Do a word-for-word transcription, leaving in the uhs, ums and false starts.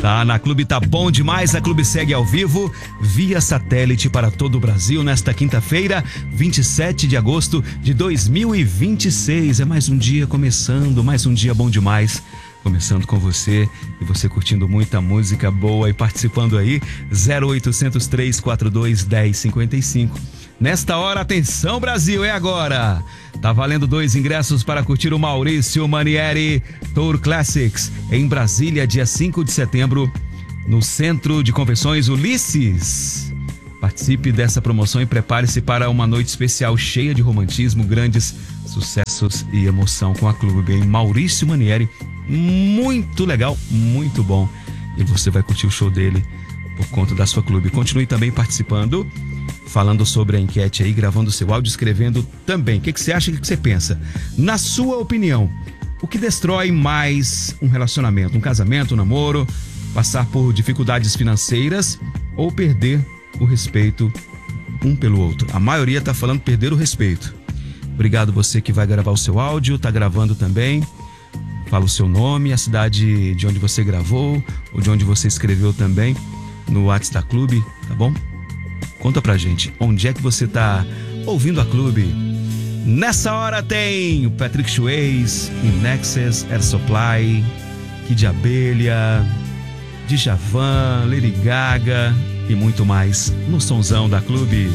Tá, na Clube tá bom demais. A Clube segue ao vivo via satélite para todo o Brasil nesta quinta-feira, vinte e sete de agosto de dois mil e vinte e seis. É mais um dia começando, mais um dia bom demais. Começando com você e você curtindo muita música boa e participando aí, zero oitocentos, três quatro dois, um zero cinco cinco. Nesta hora, atenção Brasil, é agora! Tá valendo dois ingressos para curtir o Maurício Manieri Tour Classics em Brasília, dia cinco de setembro, no Centro de Convenções Ulisses. Participe dessa promoção e prepare-se para uma noite especial cheia de romantismo, grandes sucessos e emoção com a Clube, hein? Maurício Manieri, muito legal, muito bom. E você vai curtir o show dele por conta da sua Clube. Continue também participando, falando sobre a enquete aí, gravando seu áudio, escrevendo também. O que, que você acha, o que, que você pensa? Na sua opinião, o que destrói mais um relacionamento? Um casamento, um namoro, passar por dificuldades financeiras ou perder o respeito um pelo outro? A maioria tá falando perder o respeito. Obrigado você que vai gravar o seu áudio, tá gravando também. Fala o seu nome, a cidade de onde você gravou ou de onde você escreveu também no WhatsApp da Clube, tá bom? Conta pra gente, onde é que você tá ouvindo a Clube? Nessa hora tem o Patrick Swayze, In Excess, Air Supply, Kid Abelha, Djavan, Lady Gaga e muito mais no sonzão da Clube.